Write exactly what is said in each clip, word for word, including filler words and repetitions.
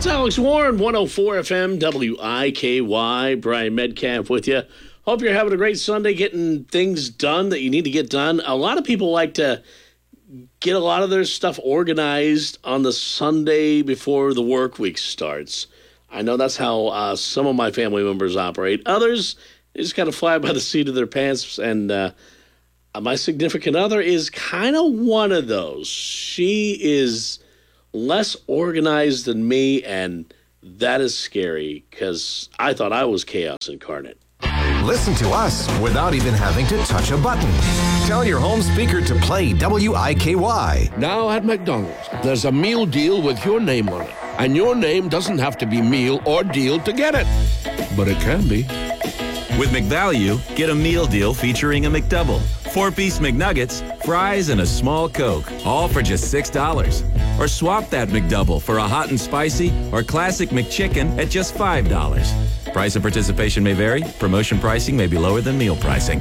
It's Alex Warren, one oh four F M, W I K Y. Brian Medcalf with you. Hope you're having a great Sunday, getting things done that you need to get done. A lot of people like to get a lot of their stuff organized on the Sunday before the work week starts. I know that's how uh, some of my family members operate. Others, they just kind of fly by the seat of their pants, and uh, my significant other is kind of one of those. She is less organized than me, and that is scary because I thought I was chaos incarnate. Listen to us without even having to touch a button. Tell your home speaker to play W I K Y. Now at McDonald's, there's a meal deal with your name on it. And your name doesn't have to be meal or deal to get it. But it can be. With McValue, get a meal deal featuring a McDouble, four-piece McNuggets, fries, and a small Coke, all for just six dollars. Or swap that McDouble for a hot and spicy or classic McChicken at just five dollars. Price and participation may vary. Promotion pricing may be lower than meal pricing.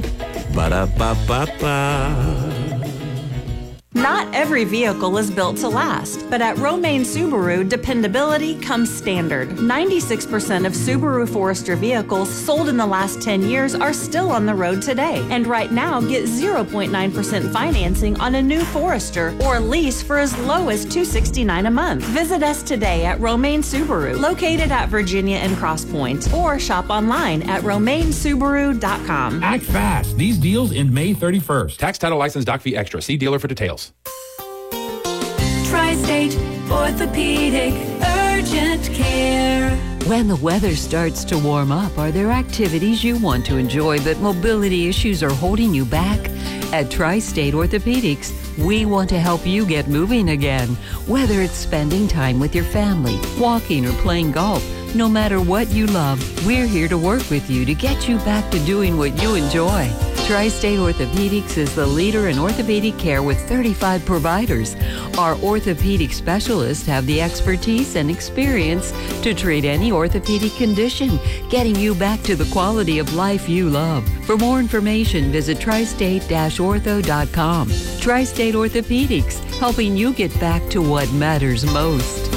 Ba-da-ba-ba-ba. Not every vehicle is built to last, but at Romaine Subaru, dependability comes standard. ninety-six percent of Subaru Forester vehicles sold in the last ten years are still on the road today. And right now, get zero point nine percent financing on a new Forester or lease for as low as two hundred sixty-nine dollars a month. Visit us today at Romaine Subaru, located at Virginia and Cross Point, or shop online at romaine subaru dot com. Act fast. These deals end May thirty-first. Tax, title, license, doc fee extra. See dealer for details. Tri-State Orthopedic Urgent Care. When the weather starts to warm up, are there activities you want to enjoy but mobility issues are holding you back? At Tri-State Orthopedics, we want to help you get moving again. Whether it's spending time with your family, walking, or playing golf, no matter what you love, we're here to work with you to get you back to doing what you enjoy. Tri-State Orthopedics is the leader in orthopedic care with thirty-five providers. Our orthopedic specialists have the expertise and experience to treat any orthopedic condition, getting you back to the quality of life you love. For more information, visit tri state dash ortho dot com. Tri-State Orthopedics, helping you get back to what matters most.